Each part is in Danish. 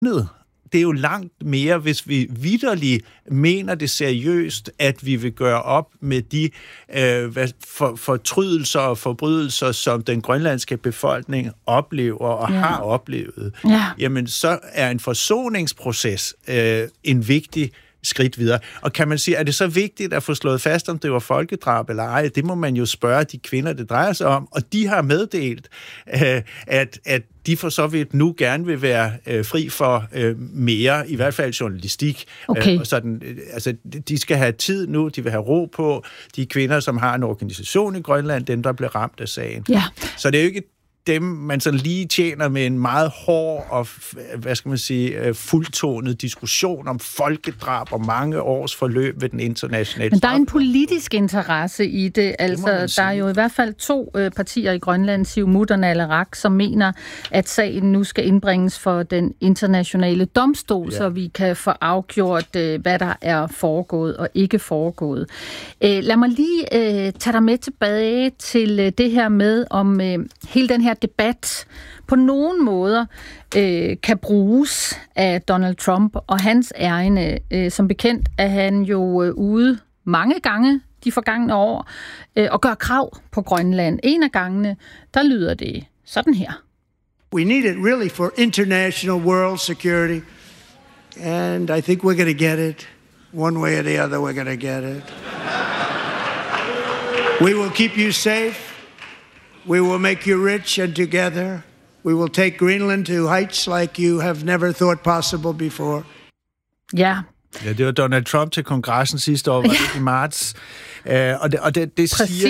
Det er jo langt mere, hvis vi vitterligt mener det seriøst, at vi vil gøre op med de fortrydelser og forbrydelser, som den grønlandske befolkning oplever og har oplevet. Ja. Jamen, så er en forsoningsproces en vigtig skridt videre. Og kan man sige, er det så vigtigt at få slået fast, om det var folkedrab eller ej? Det må man jo spørge de kvinder, det drejer sig om. Og de har meddelt, at de for så vidt nu gerne vil være fri for mere, i hvert fald journalistik. Okay. Og sådan, altså, de skal have tid nu, de vil have ro på. De kvinder, som har en organisation i Grønland, dem, der bliver ramt af sagen. Ja. Så det er jo ikke dem, man sådan lige tjener med en meget hård og, hvad skal man sige, fuldtonet diskussion om folkedrab og mange års forløb ved den internationale. Men der er en politisk interesse i det. Altså, der er jo i hvert fald 2 partier i Grønland, Siumut og Naleraq, som mener, at sagen nu skal indbringes for den internationale domstol, så vi kan få afgjort, hvad der er foregået og ikke foregået. Lad mig lige tage dig med tilbage til det her med, om hele den her debat på nogen måder kan bruges af Donald Trump og hans ærinde. Som bekendt er han jo ude mange gange de forgangne år og gør krav på Grønland. En af gangene, der lyder det sådan her. We need it really for international world security, and I think we're going to get it. One way or the other, we're going to get it. We will keep you safe. We will make you rich, and together we will take Greenland to heights like you have never thought possible before. Ja. Ja, det var Donald Trump til kongressen sidste år, var det i marts. Og det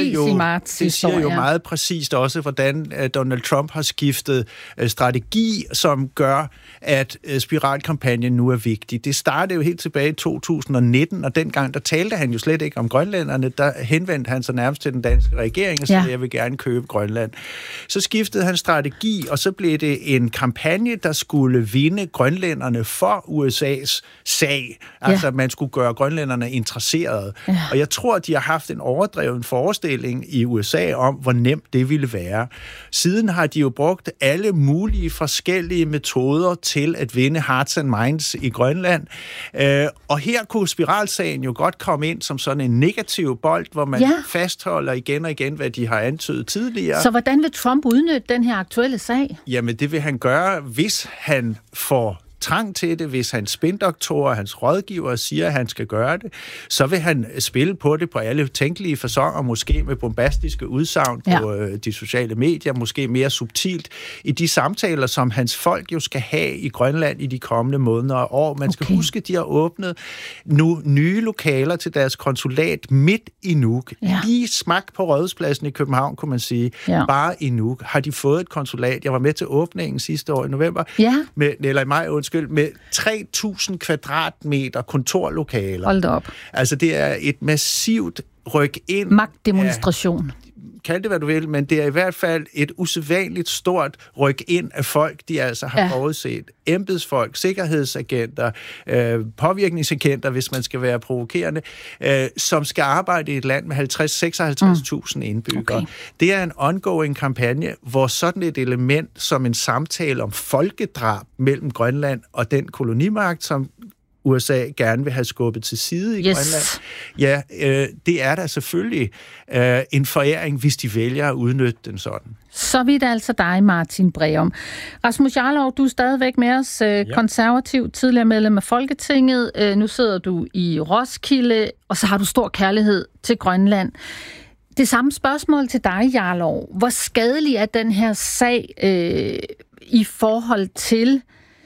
siger jo meget præcist også, hvordan Donald Trump har skiftet strategi, som gør, at spiralkampagnen nu er vigtig. Det startede jo helt tilbage i 2019, og dengang der talte han jo slet ikke om grønlænderne. Der henvendte han sig nærmest til den danske regering og sagde, jeg vil gerne købe Grønland. Så skiftede han strategi, og så blev det en kampagne, der skulle vinde grønlænderne for USA's sag. Altså, man skulle gøre grønlænderne interesserede. Ja. Og jeg tror, de har haft en overdreven forestilling i USA om, hvor nemt det ville være. Siden har de jo brugt alle mulige forskellige metoder til at vinde hearts and minds i Grønland. Og her kunne spiralsagen jo godt komme ind som sådan en negativ bold, hvor man fastholder igen og igen, hvad de har antydet tidligere. Så hvordan vil Trump udnytte den her aktuelle sag? Jamen, det vil han gøre, hvis han får trang til det, hvis hans spindoktorer og hans rådgiver siger, at han skal gøre det, så vil han spille på det på alle tænkelige faconer, måske med bombastiske udsagn på de sociale medier, måske mere subtilt i de samtaler, som hans folk jo skal have i Grønland i de kommende måneder og år. Man skal huske, at de har åbnet nu nye lokaler til deres konsulat midt i Nuuk. Lige smak på Rådhuspladsen i København, kunne man sige. Bare i Nuuk har de fået et konsulat. Jeg var med til åbningen sidste år i november, eller i maj, med 3.000 kvadratmeter kontorlokaler. Hold da op. Altså, det er et massivt ryk ind. Magtdemonstration. Kald det, hvad du vil, men det er i hvert fald et usædvanligt stort ryk ind af folk, de altså har forudset. Embedsfolk, sikkerhedsagenter, påvirkningsagenter, hvis man skal være provokerende, som skal arbejde i et land med 56.000 indbyggere. Okay. Det er en ongoing kampagne, hvor sådan et element som en samtale om folkedrab mellem Grønland og den kolonimagt, som USA gerne vil have skubbet til side i Grønland. Ja, det er da selvfølgelig en foræring, hvis de vælger at udnytte den sådan. Så vidt altså dig, Martin Breum. Rasmus Jarlov, du er stadigvæk med os, konservativ, tidligere medlem af Folketinget. Nu sidder du i Roskilde, og så har du stor kærlighed til Grønland. Det samme spørgsmål til dig, Jarlov. Hvor skadelig er den her sag i forhold til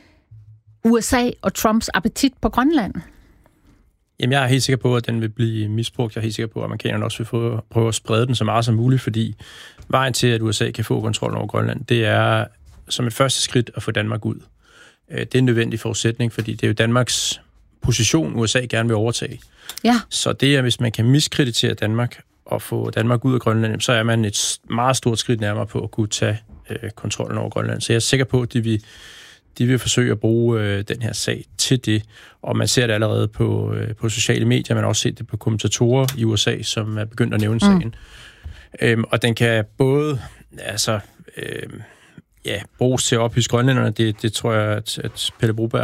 USA og Trumps appetit på Grønland? Jamen, jeg er helt sikker på, at den vil blive misbrugt. Jeg er helt sikker på, at amerikanerne også vil prøve at sprede den så meget som muligt, fordi vejen til, at USA kan få kontrol over Grønland, det er som et første skridt at få Danmark ud. Det er en nødvendig forudsætning, fordi det er jo Danmarks position, USA gerne vil overtage. Ja. Så det er, hvis man kan miskreditere Danmark og få Danmark ud af Grønland, så er man et meget stort skridt nærmere på at kunne tage kontrollen over Grønland. Så jeg er sikker på, at de vil forsøge at bruge den her sag til det, og man ser det allerede på sociale medier, man har også set det på kommentatorer i USA, som er begyndt at nævne sagen. Og den kan både bruges til at ophidse grønlænderne. Det tror jeg, at Pelle Broberg